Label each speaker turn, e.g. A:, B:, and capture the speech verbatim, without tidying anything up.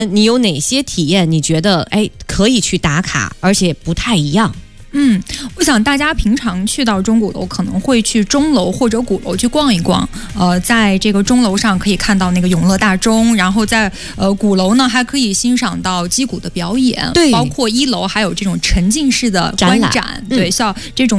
A: 你有哪些体验？你觉得哎可以去打卡，而且不太一样？
B: 嗯，我想大家平常去到钟鼓楼可能会去钟楼或者鼓楼去逛一逛，呃，在这个钟楼上可以看到那个永乐大钟，然后在呃鼓楼呢还可以欣赏到击鼓的表演，
A: 对，
B: 包括一楼还有这种沉浸式的观展，
A: 展览，
B: 对，像这种